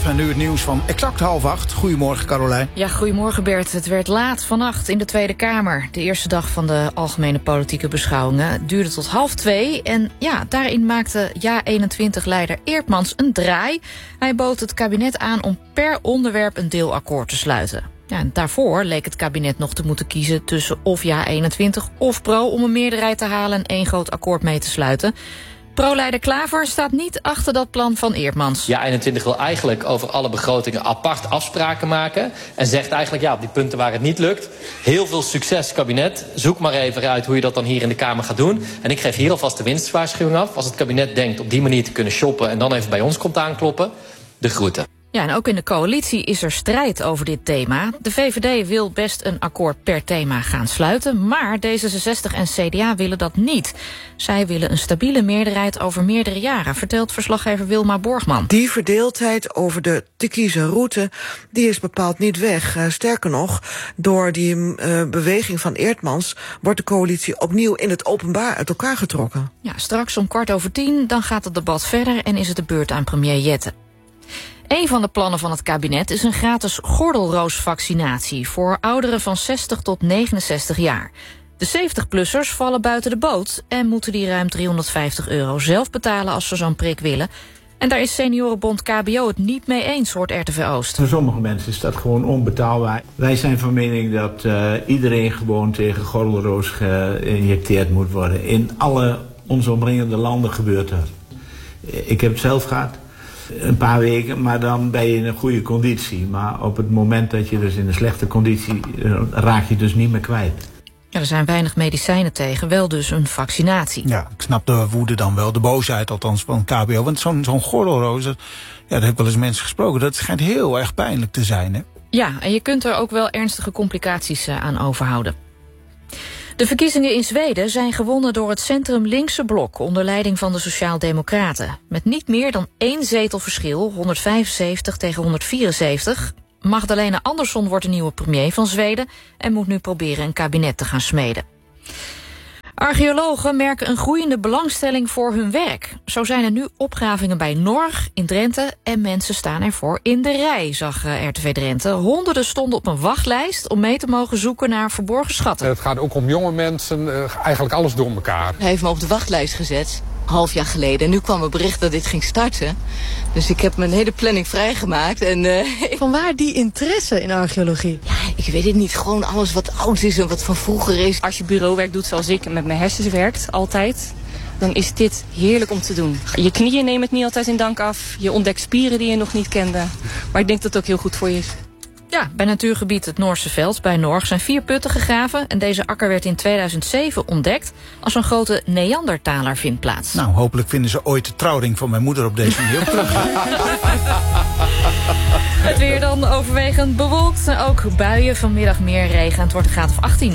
En nu het nieuws van exact 7:30. Goedemorgen, Carolijn. Ja, goedemorgen Bert. Het werd laat vannacht in de Tweede Kamer. De eerste dag van de algemene politieke beschouwingen duurde tot 1:30. En ja, daarin maakte JA21-leider Eertmans een draai. Hij bood het kabinet aan om per onderwerp een deelakkoord te sluiten. Ja, en daarvoor leek het kabinet nog te moeten kiezen tussen of JA21 of Pro om een meerderheid te halen en één groot akkoord mee te sluiten. Pro-leider Klaver staat niet achter dat plan van Eertmans. JA21 wil eigenlijk over alle begrotingen apart afspraken maken. En zegt eigenlijk, ja, op die punten waar het niet lukt, heel veel succes, kabinet. Zoek maar even uit hoe je dat dan hier in de Kamer gaat doen. En ik geef hier alvast de winstwaarschuwing af. Als het kabinet denkt op die manier te kunnen shoppen en dan even bij ons komt aankloppen, de groeten. Ja, en ook in de coalitie is er strijd over dit thema. De VVD wil best een akkoord per thema gaan sluiten, maar D66 en CDA willen dat niet. Zij willen een stabiele meerderheid over meerdere jaren, vertelt verslaggever Wilma Borgman. Die verdeeldheid over de te kiezen route, die is bepaald niet weg. Sterker nog, door die beweging van Eertmans wordt de coalitie opnieuw in het openbaar uit elkaar getrokken. Ja, straks om 10:15, dan gaat het debat verder en is het de beurt aan premier Jette. Een van de plannen van het kabinet is een gratis gordelroosvaccinatie voor ouderen van 60 tot 69 jaar. De 70-plussers vallen buiten de boot en moeten die ruim €350 zelf betalen als ze zo'n prik willen. En daar is seniorenbond KBO het niet mee eens, hoort RTV Oost. Voor sommige mensen is dat gewoon onbetaalbaar. Wij zijn van mening dat iedereen gewoon tegen gordelroos geïnjecteerd moet worden. In alle onze omringende landen gebeurt dat. Ik heb het zelf gehad. Een paar weken, maar dan ben je in een goede conditie. Maar op het moment dat je dus in een slechte conditie raak je dus niet meer kwijt. Ja, er zijn weinig medicijnen tegen, wel dus een vaccinatie. Ja, ik snap de woede dan wel, de boosheid althans van KBO. Want zo'n gordelroos, ja, daar heb ik wel eens mensen gesproken, dat schijnt heel erg pijnlijk te zijn, hè? Ja, en je kunt er ook wel ernstige complicaties aan overhouden. De verkiezingen in Zweden zijn gewonnen door het centrum-linkse blok onder leiding van de Sociaaldemocraten. Met niet meer dan 1 zetel verschil, 175 tegen 174. Magdalena Andersson wordt de nieuwe premier van Zweden en moet nu proberen een kabinet te gaan smeden. Archeologen merken een groeiende belangstelling voor hun werk. Zo zijn er nu opgravingen bij Norg in Drenthe en mensen staan ervoor in de rij, zag RTV Drenthe. Honderden stonden op een wachtlijst om mee te mogen zoeken naar verborgen schatten. Het gaat ook om jonge mensen, eigenlijk alles door elkaar. Hij heeft me op de wachtlijst gezet, half jaar geleden. En nu kwam het bericht dat dit ging starten. Dus ik heb mijn hele planning vrijgemaakt. En, Vanwaar die interesse in archeologie? Ja, ik weet het niet. Gewoon alles wat oud is en wat van vroeger is. Als je bureauwerk doet zoals ik en met mijn hersens werkt, altijd, dan is dit heerlijk om te doen. Je knieën nemen het niet altijd in dank af. Je ontdekt spieren die je nog niet kende. Maar ik denk dat het ook heel goed voor je is. Ja, bij natuurgebied het Noorse Veld bij Norg zijn 4 putten gegraven. En deze akker werd in 2007 ontdekt als een grote Neandertaler vindplaats. Nou, hopelijk vinden ze ooit de trouwring van mijn moeder op deze manier terug. Het weer dan overwegend bewolkt. Ook buien, vanmiddag meer regen. Het wordt een graad of 18.